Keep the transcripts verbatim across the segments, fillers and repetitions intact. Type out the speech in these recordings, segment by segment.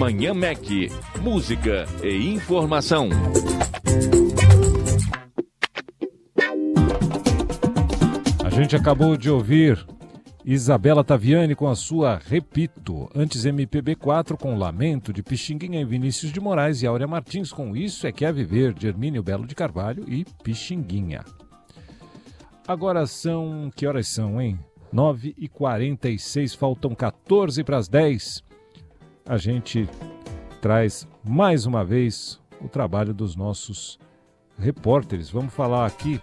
Manhã M E C, música e informação. A gente acabou de ouvir Isabela Taviani com a sua Repito. Antes M P B quatro com Lamento de Pixinguinha e Vinícius de Moraes, e Áurea Martins com Isso é que é Viver de Hermínio Belo de Carvalho e Pixinguinha. Agora são... que horas são, hein? nove e quarenta e seis, faltam quatorze para as dez. A gente traz mais uma vez o trabalho dos nossos repórteres. Vamos falar aqui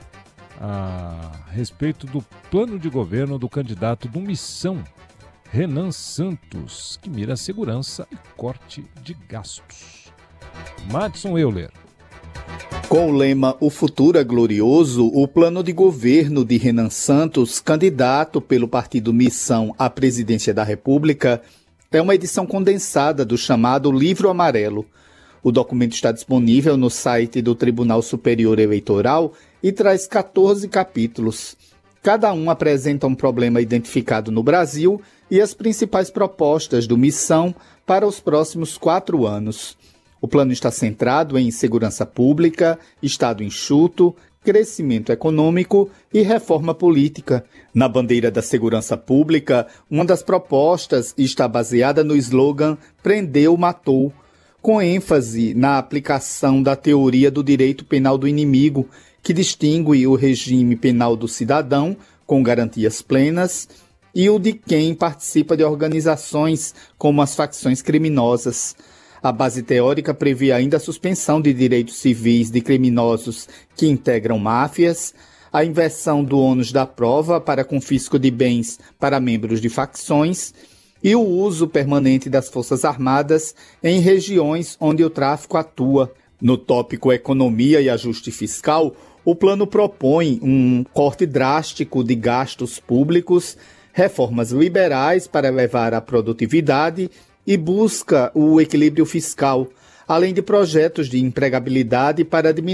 a respeito do plano de governo do candidato do Missão, Renan Santos, que mira segurança e corte de gastos. Madison Euler. Com o lema O Futuro é Glorioso, o plano de governo de Renan Santos, candidato pelo partido Missão à presidência da República, é uma edição condensada do chamado Livro Amarelo. O documento está disponível no site do Tribunal Superior Eleitoral e traz quatorze capítulos. Cada um apresenta um problema identificado no Brasil e as principais propostas do Missão para os próximos quatro anos. O plano está centrado em segurança pública, Estado enxuto, crescimento econômico e reforma política. Na bandeira da segurança pública, uma das propostas está baseada no slogan Prendeu, Matou, com ênfase na aplicação da teoria do direito penal do inimigo, que distingue o regime penal do cidadão, com garantias plenas, e o de quem participa de organizações como as facções criminosas. A base teórica prevê ainda a suspensão de direitos civis de criminosos que integram máfias, a inversão do ônus da prova para confisco de bens para membros de facções e o uso permanente das Forças Armadas em regiões onde o tráfico atua. No tópico Economia e Ajuste Fiscal, o plano propõe um corte drástico de gastos públicos, reformas liberais para elevar a produtividade e busca o equilíbrio fiscal, além de projetos de empregabilidade para diminuir